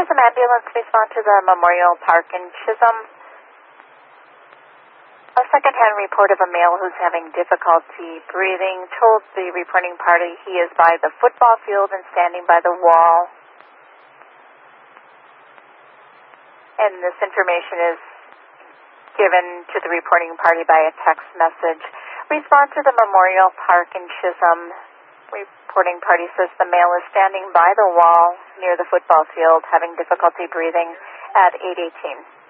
Chisholm Ambulance, respond to the Memorial Park in Chisholm. A second-hand report of a male who's having difficulty breathing told the reporting party he is by the football field and standing by the wall. And this information is given to the reporting party by a text message. Respond to the Memorial Park in Chisholm. Reporting party says the male is standing by the wall near the football field having difficulty breathing at 818.